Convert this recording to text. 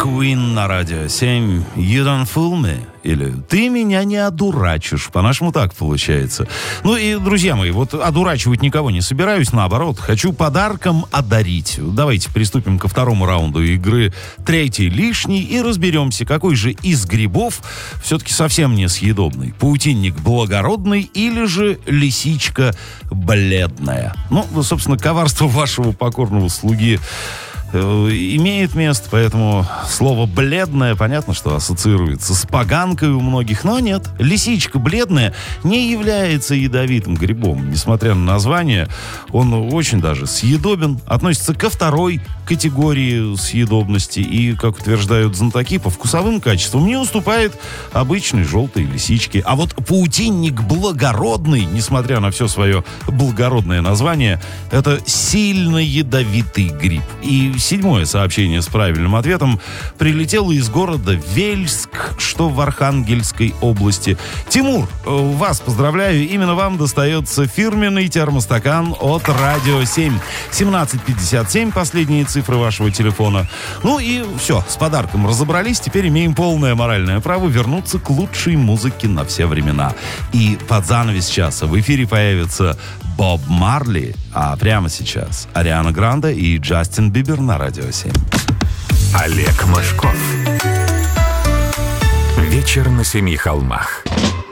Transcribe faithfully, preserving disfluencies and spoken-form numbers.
Queen на радио семь. You don't fool me. Или «Ты меня не одурачишь». По-нашему так получается. Ну и, друзья мои, вот одурачивать никого не собираюсь. Наоборот, хочу подарком одарить. Давайте приступим ко второму раунду игры «Третий лишний» и разберемся, какой же из грибов все-таки совсем несъедобный. Паутинник благородный или же лисичка бледная. Ну, собственно, коварство вашего покорного слуги имеет место, поэтому слово «бледное» понятно, что ассоциируется с поганкой у многих, но нет. Лисичка бледная не является ядовитым грибом. Несмотря на название, он очень даже съедобен, относится ко второй категории съедобности и, как утверждают знатоки, по вкусовым качествам не уступает обычной желтой лисичке. А вот паутинник благородный, несмотря на все свое благородное название, это сильно ядовитый гриб. И седьмое сообщение с правильным ответом прилетело из города Вельск, что в Архангельской области. Тимур, вас поздравляю. Именно вам достается фирменный термостакан от Радио семь. семнадцать пятьдесят семь, последние цифры вашего телефона. Ну и все, с подарком разобрались. Теперь имеем полное моральное право вернуться к лучшей музыке на все времена. И под занавес часа в эфире появится Боб Марли, а прямо сейчас Ариана Гранде и Джастин Бибер на Радио семь. Олег Мышков. Вечер на семи холмах.